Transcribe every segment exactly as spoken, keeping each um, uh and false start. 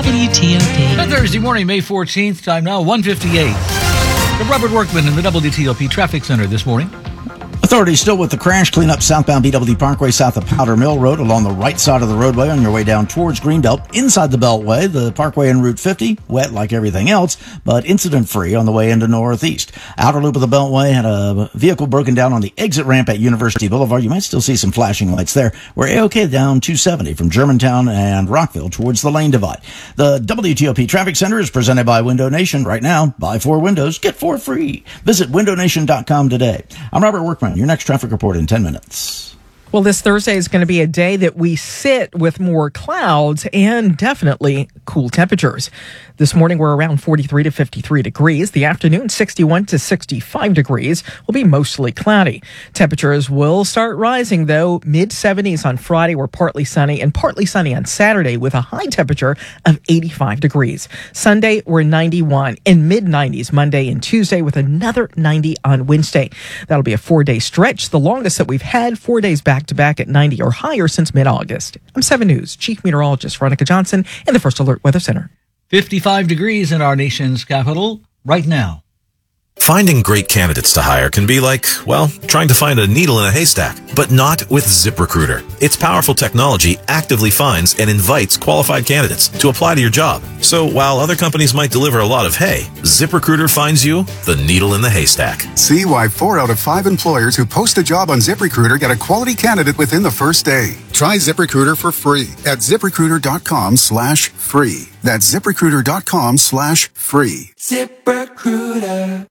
W T O P. On Thursday morning, May fourteenth, time now one fifty-eight. The Robert Workman in the W T O P Traffic Center this morning. Authorities still with the crash cleanup southbound B W Parkway south of Powder Mill Road along the right side of the roadway on your way down towards Greenbelt. Inside the Beltway, the Parkway and Route fifty, wet like everything else, but incident-free on the way into Northeast. Outer loop of the Beltway had a vehicle broken down on the exit ramp at University Boulevard. You might still see some flashing lights there. We're A-OK down two seventy from Germantown and Rockville towards the lane divide. The W T O P Traffic Center is presented by Window Nation. Right now, buy four windows, get four free. Visit window nation dot com today. I'm Robert Workman. Your next traffic report in ten minutes. Well, this Thursday is going to be a day that we sit with more clouds and definitely cool temperatures. This morning, we're around forty-three to fifty-three degrees. The afternoon, sixty-one to sixty-five degrees, will be mostly cloudy. Temperatures will start rising, though. mid seventies on Friday. We're partly sunny and partly sunny on Saturday with a high temperature of eighty-five degrees. Sunday, we're ninety-one and mid nineties Monday and Tuesday with another ninety on Wednesday. That'll be a four-day stretch, the longest that we've had, four days back-to-back at ninety or higher since mid-August. I'm seven News Chief Meteorologist Veronica Johnson in the First Alert Weather Center. fifty-five degrees in our nation's capital right now. Finding great candidates to hire can be like, well, trying to find a needle in a haystack, but not with ZipRecruiter. Its powerful technology actively finds and invites qualified candidates to apply to your job. So while other companies might deliver a lot of hay, ZipRecruiter finds you the needle in the haystack. See why four out of five employers who post a job on ZipRecruiter get a quality candidate within the first day. Try ZipRecruiter for free at ZipRecruiter.com slash free. That's ZipRecruiter.com slash free. ZipRecruiter.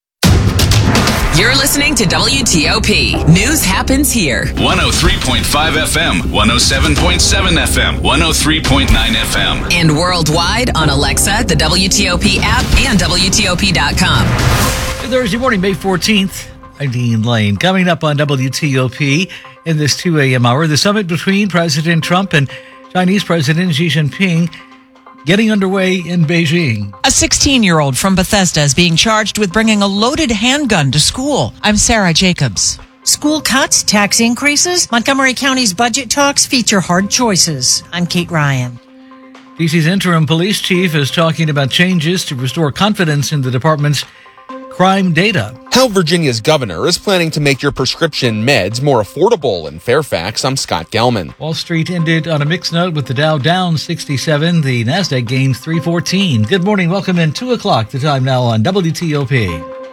You're listening to W T O P. News happens here. one oh three point five F M, one oh seven point seven F M, one oh three point nine F M. And worldwide on Alexa, the W T O P app, and W T O P dot com. Thursday morning, May fourteenth. I'm Dean Lane. Coming up on W T O P in this two a.m. hour, the summit between President Trump and Chinese President Xi Jinping getting underway in Beijing. A sixteen-year-old from Bethesda is being charged with bringing a loaded handgun to school. I'm Sarah Jacobs. School cuts, tax increases, Montgomery County's budget talks feature hard choices. I'm Kate Ryan. D C's interim police chief is talking about changes to restore confidence in the department's crime data. How Virginia's governor is planning to make your prescription meds more affordable in Fairfax. I'm Scott Gelman. Wall Street ended on a mixed note with the Dow down sixty-seven. The Nasdaq gained three fourteen. Good morning. Welcome in two o'clock. The time now on W T O P.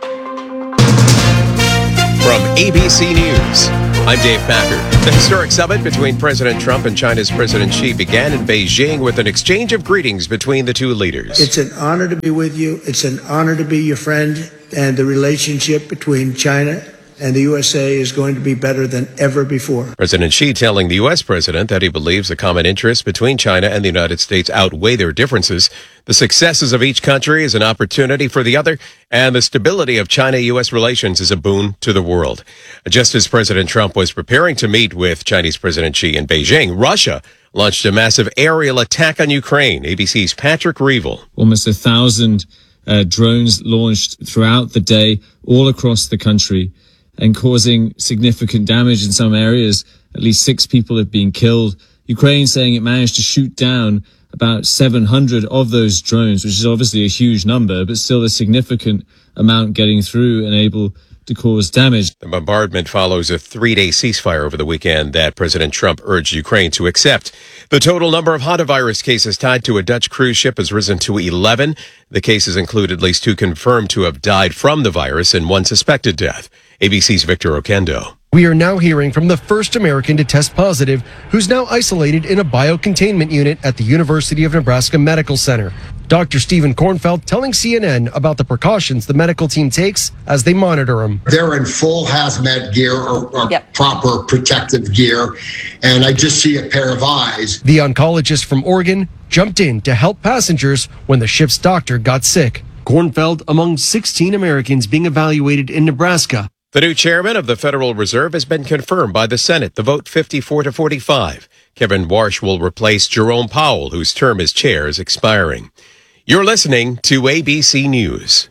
From A B C News, I'm Dave Packer. The historic summit between President Trump and China's President Xi began in Beijing with an exchange of greetings between the two leaders. It's an honor to be with you. It's an honor to be your friend. And the relationship between China and the U S A is going to be better than ever before. President Xi telling the U S president that he believes the common interests between China and the United States outweigh their differences. The successes of each country is an opportunity for the other, and the stability of China-U S relations is a boon to the world. Just as President Trump was preparing to meet with Chinese President Xi in Beijing, Russia launched a massive aerial attack on Ukraine. A B C's Patrick Reevell. Almost a thousand uh, drones launched throughout the day all across the country and causing significant damage in some areas. At least six people have been killed. Ukraine saying it managed to shoot down about seven hundred of those drones, which is obviously a huge number, but still a significant amount getting through and able to cause damage. The bombardment follows a three-day ceasefire over the weekend that President Trump urged Ukraine to accept. The total number of hantavirus cases tied to a Dutch cruise ship has risen to eleven. The cases include at least two confirmed to have died from the virus and one suspected death. A B C's Victor Oquendo. We are now hearing from the first American to test positive, who's now isolated in a biocontainment unit at the University of Nebraska Medical Center. Doctor Stephen Kornfeld telling C N N about the precautions the medical team takes as they monitor him. They're in full hazmat gear or, or yep. proper protective gear, and I just see a pair of eyes. The oncologist from Oregon jumped in to help passengers when the ship's doctor got sick. Kornfeld among sixteen Americans being evaluated in Nebraska. The new chairman of the Federal Reserve has been confirmed by the Senate, the vote fifty-four to forty-five. Kevin Warsh will replace Jerome Powell, whose term as chair is expiring. You're listening to A B C News.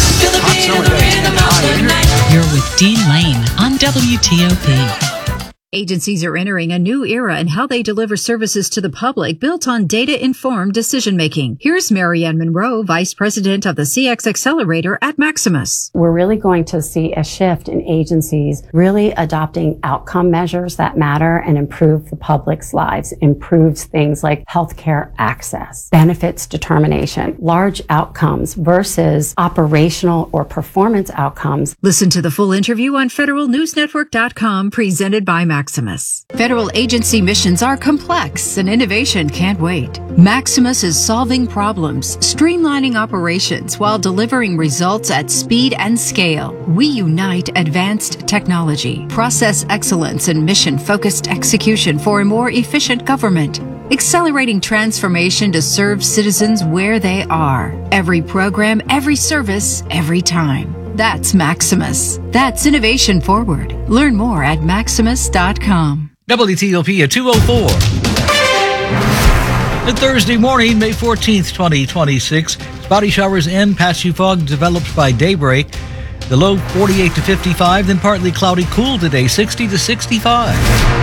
You're with Dean Lane on W T O P. Agencies are entering a new era in how they deliver services to the public built on data-informed decision-making. Here's Marianne Monroe, Vice President of the C X Accelerator at Maximus. We're really going to see a shift in agencies really adopting outcome measures that matter and improve the public's lives, improves things like healthcare access, benefits determination, large outcomes versus operational or performance outcomes. Listen to the full interview on federal news network dot com, presented by Maximus. Maximus. Federal agency missions are complex and innovation can't wait. Maximus is solving problems, streamlining operations while delivering results at speed and scale. We unite advanced technology, process excellence, and mission-focused execution for a more efficient government. Accelerating transformation to serve citizens where they are. Every program, every service, every time. That's Maximus. That's innovation forward. Learn more at maximus dot com. W T O P at two oh four. And Thursday morning, May fourteenth, twenty twenty-six. Spotty showers and patchy fog developed by daybreak. The low forty-eight to fifty-five, then partly cloudy, cool today, sixty to sixty-five.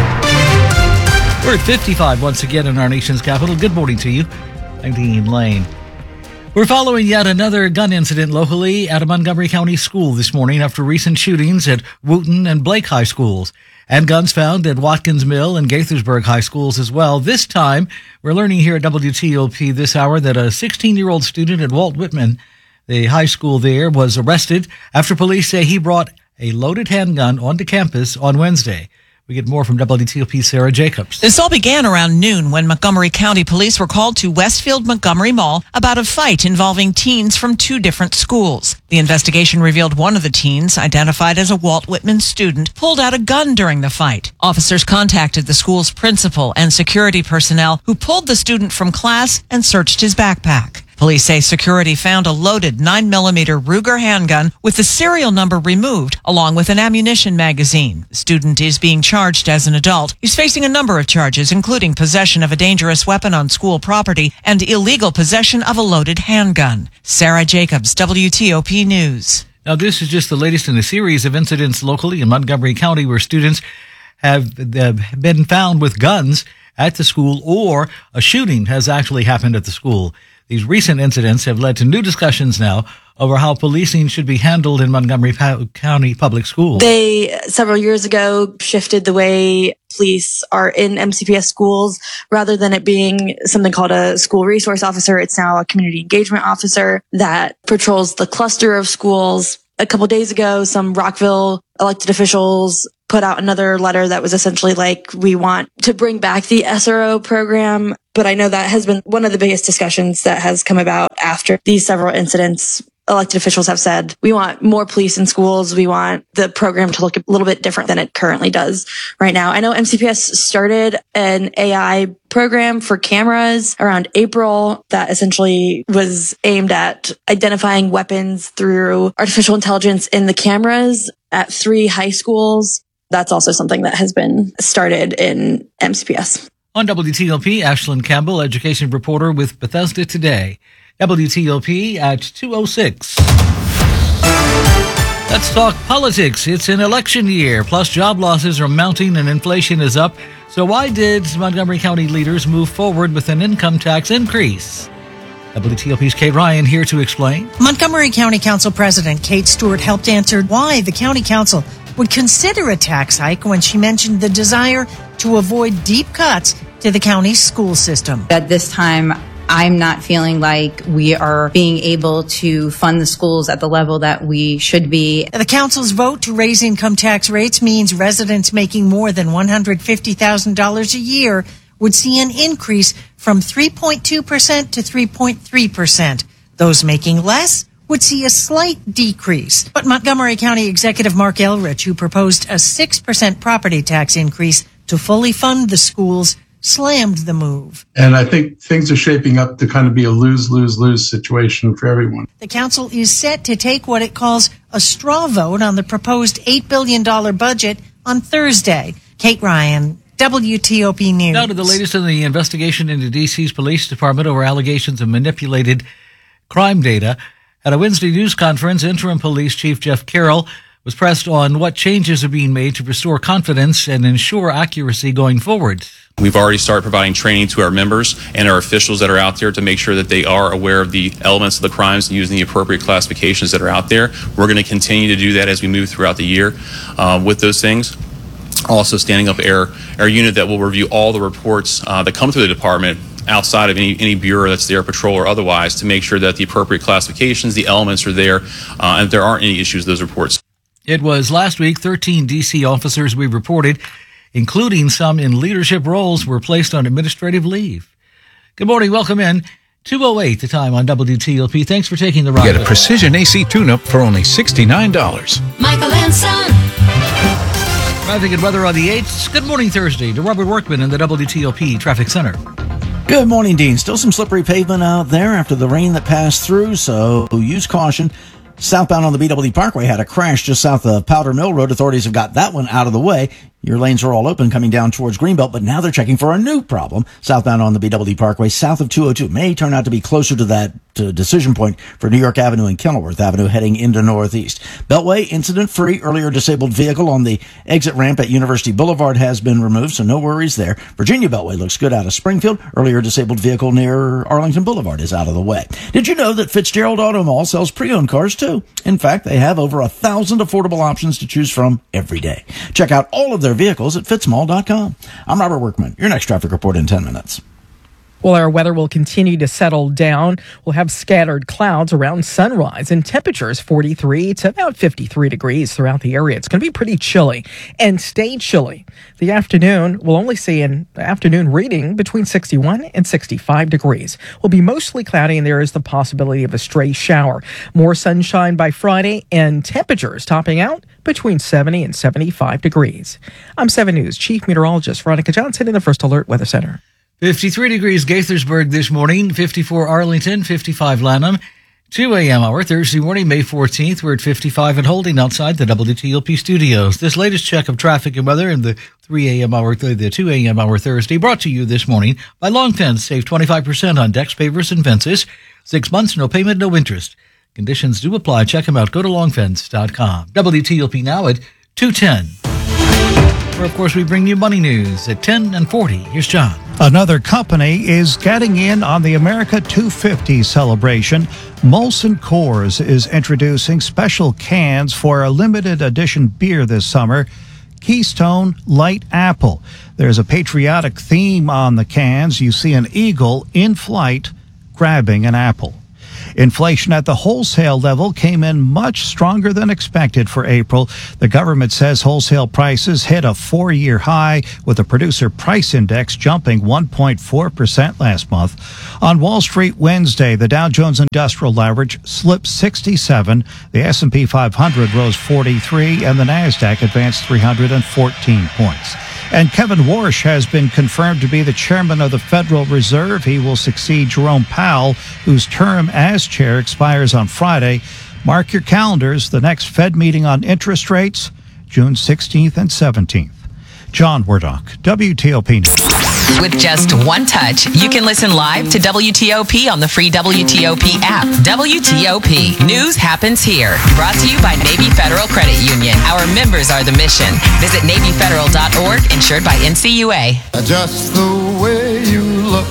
We're at fifty-five once again in our nation's capital. Good morning to you. I'm Dean Lane. We're following yet another gun incident locally at a Montgomery County school this morning after recent shootings at Wooten and Blake High Schools. And guns found at Watkins Mill and Gaithersburg High Schools as well. This time, we're learning here at W T O P this hour that a sixteen-year-old student at Walt Whitman, the high school there, was arrested after police say he brought a loaded handgun onto campus on Wednesday. We get more from W T O P Sarah Jacobs. This all began around noon when Montgomery County Police were called to Westfield Montgomery Mall about a fight involving teens from two different schools. The investigation revealed one of the teens, identified as a Walt Whitman student, pulled out a gun during the fight. Officers contacted the school's principal and security personnel who pulled the student from class and searched his backpack. Police say security found a loaded nine millimeter Ruger handgun with the serial number removed, along with an ammunition magazine. The student is being charged as an adult. He's facing a number of charges, including possession of a dangerous weapon on school property and illegal possession of a loaded handgun. Sarah Jacobs, W T O P News. Now, this is just the latest in a series of incidents locally in Montgomery County where students have been found with guns at the school, or a shooting has actually happened at the school. These recent incidents have led to new discussions now over how policing should be handled in Montgomery County Public Schools. They, several years ago, shifted the way police are in M C P S schools. Rather than it being something called a school resource officer, it's now a community engagement officer that patrols the cluster of schools. A couple days ago, some Rockville elected officials put out another letter that was essentially like, we want to bring back the S R O program. But I know that has been one of the biggest discussions that has come about after these several incidents. Elected officials have said, we want more police in schools. We want the program to look a little bit different than it currently does right now. I know M C P S started an A I program for cameras around April that essentially was aimed at identifying weapons through artificial intelligence in the cameras at three high schools. That's also something that has been started in M C P S. On W T O P, Ashlyn Campbell, education reporter with Bethesda Today. W T O P at two oh six. Let's talk politics. It's an election year, plus job losses are mounting and inflation is up. So why did Montgomery County leaders move forward with an income tax increase? W T O P's Kate Ryan here to explain. Montgomery County Council President Kate Stewart helped answer why the county council would consider a tax hike when she mentioned the desire to avoid deep cuts to the county's school system. At this time, I'm not feeling like we are being able to fund the schools at the level that we should be. The council's vote to raise income tax rates means residents making more than one hundred fifty thousand dollars a year would see an increase from three point two percent to three point three percent. Those making less would see a slight decrease. But Montgomery County Executive Mark Elrich, who proposed a six percent property tax increase to fully fund the schools, slammed the move. And I think things are shaping up to kind of be a lose-lose-lose situation for everyone. The council is set to take what it calls a straw vote on the proposed eight billion dollars budget on Thursday. Kate Ryan, W T O P News. Now to the latest in the investigation into D C's police department over allegations of manipulated crime data. At a Wednesday news conference, interim police chief Jeff Carroll was pressed on what changes are being made to restore confidence and ensure accuracy going forward. We've already started providing training to our members and our officials that are out there to make sure that they are aware of the elements of the crimes and using the appropriate classifications that are out there. We're going to continue to do that as we move throughout the year uh, with those things. Also standing up our, our unit that will review all the reports uh, that come through the department outside of any, any bureau that's there, patrol or otherwise, to make sure that the appropriate classifications, the elements are there, uh, and if there aren't any issues with those reports. It was last week, thirteen D C officers we reported, including some in leadership roles, were placed on administrative leave. Good morning. Welcome in. two oh eight the time on W T O P. Thanks for taking the ride. Get a precision A C tune-up for only sixty-nine dollars. Michael and Son. Traffic and weather on the eighth. Good morning, Thursday, to Robert Workman in the W T O P Traffic Center. Good morning, Dean. Still some slippery pavement out there after the rain that passed through, so use caution. Southbound on the B W Parkway had a crash just south of Powder Mill Road. Authorities have got that one out of the way. Your lanes are all open coming down towards Greenbelt, but now they're checking for a new problem. Southbound on the B W Parkway, south of two oh two, may turn out to be closer to that to decision point for New York Avenue and Kenilworth Avenue heading into Northeast. Beltway, incident-free. Earlier disabled vehicle on the exit ramp at University Boulevard has been removed, so no worries there. Virginia Beltway looks good out of Springfield. Earlier disabled vehicle near Arlington Boulevard is out of the way. Did you know that Fitzgerald Auto Mall sells pre-owned cars, too? In fact, they have over a thousand affordable options to choose from every day. Check out all of their vehicles at fitzmall dot com. I'm Robert Workman. Your next traffic report in ten minutes. Well, our weather will continue to settle down. We'll have scattered clouds around sunrise and temperatures forty-three to about fifty-three degrees throughout the area. It's going to be pretty chilly and stay chilly. The afternoon, we'll only see an afternoon reading between sixty-one and sixty-five degrees. Will be mostly cloudy, and there is the possibility of a stray shower. More sunshine by Friday, and temperatures topping out between seventy and seventy-five degrees. I'm seven News Chief Meteorologist Veronica Johnson in the First Alert Weather Center. fifty-three degrees Gaithersburg this morning, fifty-four Arlington, fifty-five Lanham. two a.m. hour, Thursday morning, May fourteenth. We're at fifty-five and holding outside the W T O P studios. This latest check of traffic and weather in the three a.m. hour, the two a.m. hour Thursday, brought to you this morning by Long Fence. Save twenty-five percent on decks, pavers, and fences. Six months, no payment, no interest. Conditions do apply. Check them out. Go to long fence dot com. W T O P now at two ten. Where, of course, we bring you money news at ten and forty. Here's John. Another company is getting in on the America two fifty celebration. Molson Coors is introducing special cans for a limited edition beer this summer, Keystone Light Apple. There's a patriotic theme on the cans. You see an eagle in flight grabbing an apple. Inflation at the wholesale level came in much stronger than expected for April. The government says wholesale prices hit a four-year high, with the producer price index jumping one point four percent last month. On Wall Street Wednesday, the Dow Jones Industrial Average slipped sixty-seven, the S and P five hundred rose forty-three, and the Nasdaq advanced three hundred fourteen points. And Kevin Warsh has been confirmed to be the chairman of the Federal Reserve. He will succeed Jerome Powell, whose term as chair expires on Friday. Mark your calendars. The next Fed meeting on interest rates, June sixteenth and seventeenth. John Wardock, W T O P News. With just one touch, you can listen live to W T O P on the free W T O P app. W T O P. News happens here. Brought to you by Navy Federal Credit Union. Our members are the mission. Visit navy federal dot org, insured by N C U A. Just the way you look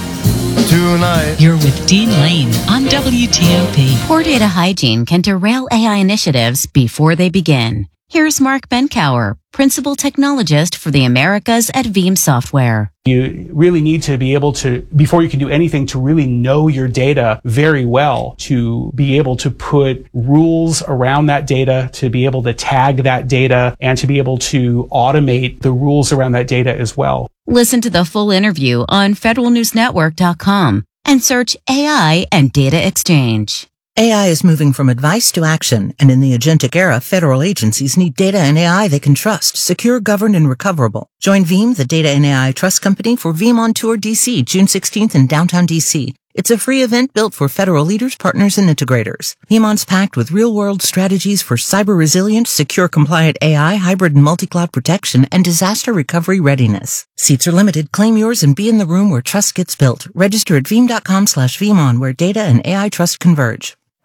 tonight. You're with Dean Lane on W T O P. Poor data hygiene can derail A I initiatives before they begin. Here's Mark Benkower, Principal Technologist for the Americas at Veeam Software. You really need to be able to, before you can do anything, to really know your data very well, to be able to put rules around that data, to be able to tag that data, and to be able to automate the rules around that data as well. Listen to the full interview on federal news network dot com and search A I and Data Exchange. A I is moving from advice to action, and in the agentic era, federal agencies need data and A I they can trust, secure, governed, and recoverable. Join Veeam, the data and A I trust company, for Veeam on Tour D C, June sixteenth in downtown D C. It's a free event built for federal leaders, partners, and integrators. Veeamon's packed with real-world strategies for cyber resilience, secure compliant A I, hybrid and multi-cloud protection, and disaster recovery readiness. Seats are limited. Claim yours and be in the room where trust gets built. Register at veeam dot com slash Veeamon, where data and A I trust converge.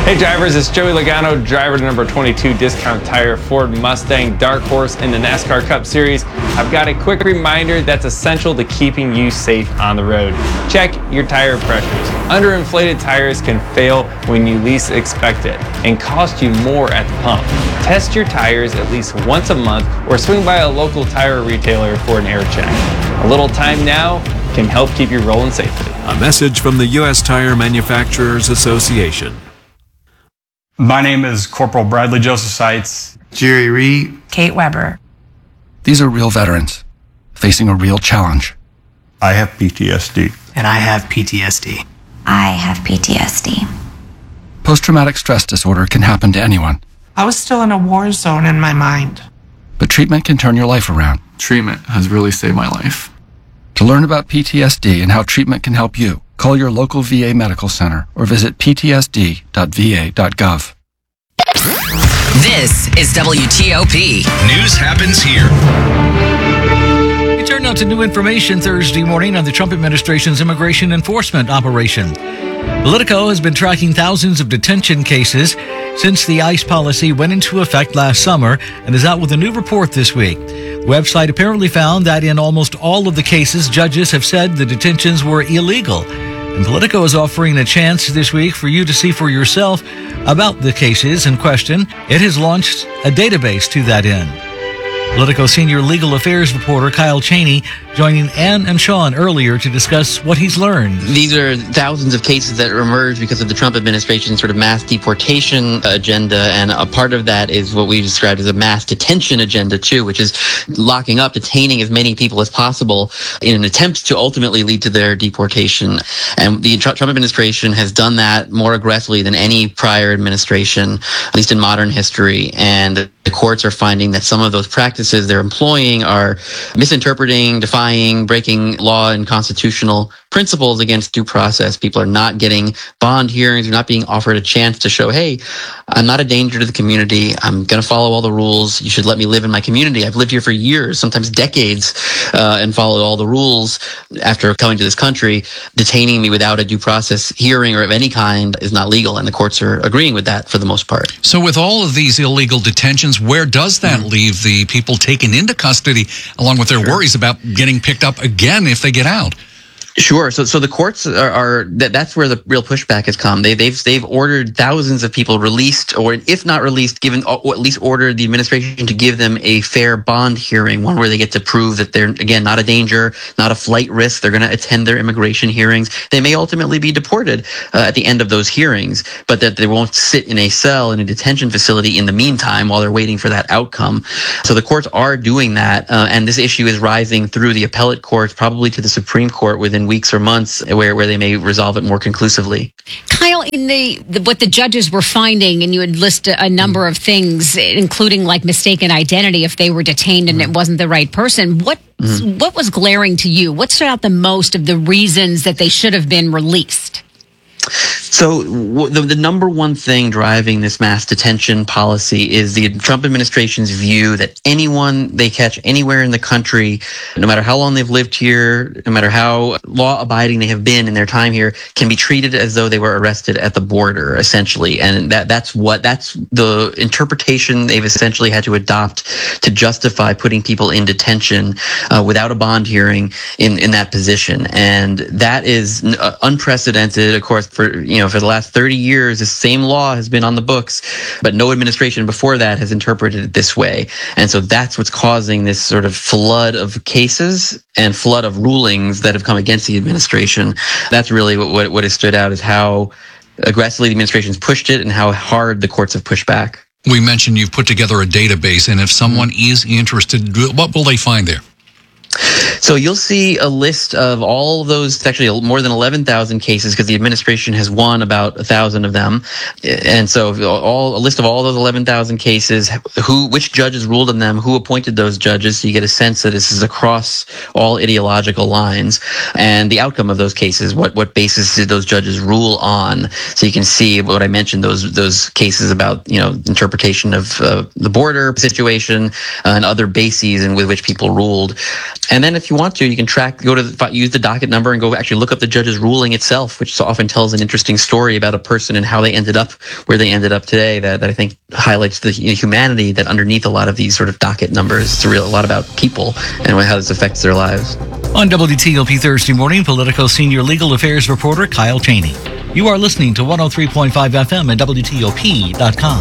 Hey drivers, it's Joey Logano, driver to number twenty-two Discount Tire Ford Mustang Dark Horse in the NASCAR Cup Series. I've got a quick reminder that's essential to keeping you safe on the road. Check your tire pressures. Underinflated tires can fail when you least expect it and cost you more at the pump. Test your tires at least once a month or swing by a local tire retailer for an air check. A little time now can help keep you rolling safely. A message from the U S Tire Manufacturers Association. My name is Corporal Bradley Joseph Seitz. Jerry Reed. Kate Weber. These are real veterans facing a real challenge. I have P T S D. And I have P T S D. I have P T S D. Post-traumatic stress disorder can happen to anyone. I was still in a war zone in my mind. But treatment can turn your life around. Treatment has really saved my life. To learn about P T S D and how treatment can help you, call your local V A medical center or visit p t s d dot v a dot gov. This is W T O P. News happens here. We turn now to new information Thursday morning on the Trump administration's immigration enforcement operation. Politico has been tracking thousands of detention cases since the ICE policy went into effect last summer and is out with a new report this week. The website apparently found that in almost all of the cases, judges have said the detentions were illegal. And Politico is offering a chance this week for you to see for yourself about the cases in question. It has launched a database to that end. Politico senior legal affairs reporter Kyle Cheney joining Ann and Sean earlier to discuss what he's learned. These are thousands of cases that emerged because of the Trump administration's sort of mass deportation agenda, and a part of that is what we described as a mass detention agenda too, which is locking up, detaining as many people as possible in an attempt to ultimately lead to their deportation. And the Trump administration has done that more aggressively than any prior administration, at least in modern history, and the courts are finding that some of those practices they're employing are misinterpreting, defying, breaking law and constitutional principles against due process. People are not getting bond hearings. They're not being offered a chance to show, hey, I'm not a danger to the community. I'm going to follow all the rules. You should let me live in my community. I've lived here for years, sometimes decades, uh, and followed all the rules after coming to this country. Detaining me without a due process hearing or of any kind is not legal, and the courts are agreeing with that for the most part. So with all of these illegal detentions, where does that mm-hmm. leave the people taken into custody, along with their sure. worries about getting picked up again if they get out? Sure. So, so the courts are, are that, that's where the real pushback has come. They, they've, they've ordered thousands of people released, or if not released, given, or at least ordered the administration to give them a fair bond hearing, one where they get to prove that they're, again, not a danger, not a flight risk. They're going to attend their immigration hearings. They may ultimately be deported uh, at the end of those hearings, but that they won't sit in a cell in a detention facility in the meantime while they're waiting for that outcome. So the courts are doing that, uh, and this issue is rising through the appellate courts, probably to the Supreme Court within weeks or months, where, where they may resolve it more conclusively. Kyle, in the, the what the judges were finding, and you would list a, a number of things, including like mistaken identity if they were detained and mm. it wasn't the right person. What mm. what was glaring to you? What stood out the most of the reasons that they should have been released? So w- the, the number one thing driving this mass detention policy is the Trump administration's view that anyone they catch anywhere in the country, no matter how long they've lived here, no matter how law-abiding they have been in their time here, can be treated as though they were arrested at the border, essentially. And that that's what that's the interpretation they've essentially had to adopt to justify putting people in detention uh, without a bond hearing in, in that position. And that is uh, unprecedented, of course, for, you know, for the last thirty years, the same law has been on the books, but no administration before that has interpreted it this way. And so that's what's causing this sort of flood of cases and flood of rulings that have come against the administration. That's really what, what, what has stood out, is how aggressively the administration's pushed it and how hard the courts have pushed back. We mentioned you've put together a database, and if someone mm-hmm. is interested, what will they find there? So you'll see a list of all of those, actually more than eleven thousand cases, because the administration has won about a thousand of them. And so all a list of all those eleven thousand cases, who, which judges ruled on them, who appointed those judges, so you get a sense that this is across all ideological lines, and the outcome of those cases, what, what basis did those judges rule on? So you can see what I mentioned, those, those cases about, you know, interpretation of uh, the border situation uh, and other bases and with which people ruled. And then if you want to, you can track, go to the, use the docket number and go actually look up the judge's ruling itself, which so often tells an interesting story about a person and how they ended up where they ended up today that, that I think highlights the humanity that underneath a lot of these sort of docket numbers. It's a, real, a lot about people and how this affects their lives. On W T O P Thursday morning, Politico senior legal affairs reporter Kyle Cheney. You are listening to one oh three point five F M and W T O P dot com.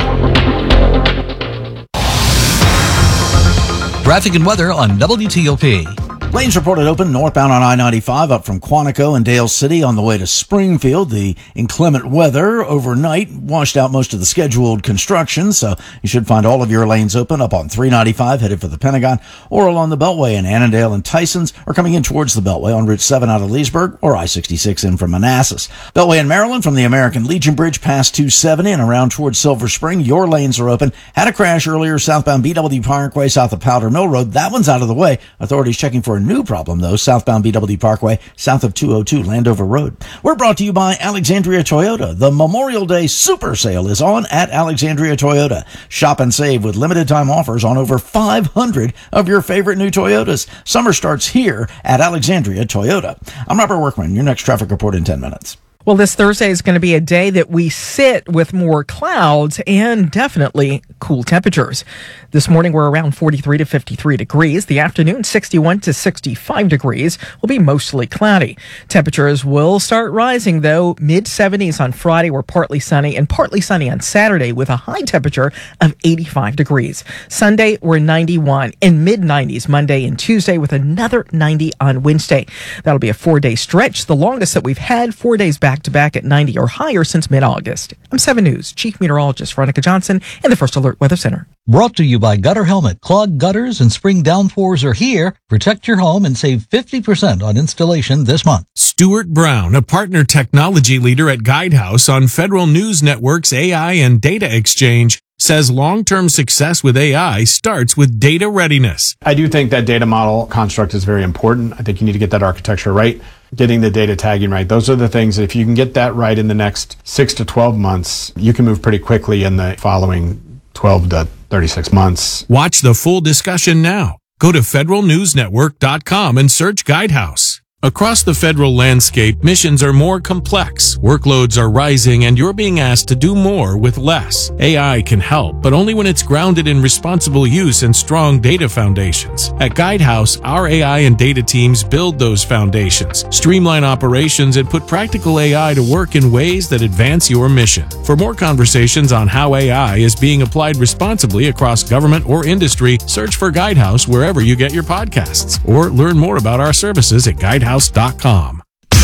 Traffic and weather on W T O P. Lanes reported open northbound on I ninety-five up from Quantico and Dale City on the way to Springfield. The inclement weather overnight washed out most of the scheduled construction, so you should find all of your lanes open up on three ninety-five headed for the Pentagon or along the Beltway in Annandale and Tysons, or coming in towards the Beltway on Route seven out of Leesburg or I sixty-six in from Manassas. Beltway in Maryland from the American Legion Bridge past two seventy and around towards Silver Spring. Your lanes are open. Had a crash earlier southbound B W Parkway south of Powder Mill Road. That one's out of the way. Authorities checking for a new problem, though, southbound B W Parkway, south of two oh two Landover Road. We're brought to you by Alexandria Toyota. The Memorial Day Super Sale is on at Alexandria Toyota. Shop and save with limited time offers on over five hundred of your favorite new Toyotas. Summer starts here at Alexandria Toyota. I'm Robert Workman. Your next traffic report in ten minutes. Well, this Thursday is going to be a day that we sit with more clouds and definitely cool temperatures. This morning, we're around forty-three to fifty-three degrees. The afternoon, sixty-one to sixty-five degrees, will be mostly cloudy. Temperatures will start rising, though. mid seventies on Friday, we're partly sunny, and partly sunny on Saturday with a high temperature of eighty-five degrees. Sunday, we're ninety-one, and mid nineties Monday and Tuesday with another ninety on Wednesday. That'll be a four-day stretch, the longest that we've had, four days back to back at ninety or higher since mid-August. I'm seven News Chief Meteorologist Veronica Johnson in the First Alert Weather Center. Brought to you by Gutter Helmet. Clogged gutters and spring downpours are here. Protect your home and save fifty percent on installation this month. Stuart Brown, a partner technology leader at Guidehouse on Federal News Network's A I and Data Exchange, says long-term success with A I starts with data readiness. I do think that data model construct is very important. I think you need to get that architecture right, getting the data tagging right. Those are the things that if you can get that right in the next six to twelve months, you can move pretty quickly in the following twelve to thirty-six months. Watch the full discussion now. Go to federal news network dot com and search Guidehouse. Across the federal landscape, missions are more complex, workloads are rising, and you're being asked to do more with less. A I can help, but only when it's grounded in responsible use and strong data foundations. At Guidehouse, our A I and data teams build those foundations, streamline operations, and put practical A I to work in ways that advance your mission. For more conversations on how A I is being applied responsibly across government or industry, search for Guidehouse wherever you get your podcasts, or learn more about our services at guidehouse dot com.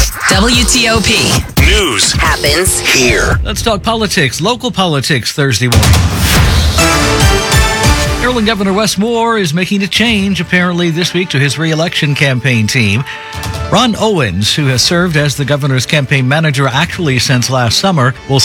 W T O P News happens here. Let's talk politics, local politics Thursday morning. Maryland Governor Wes Moore is making a change apparently this week to his re-election campaign team. Ron Owens, who has served as the governor's campaign manager actually since last summer, will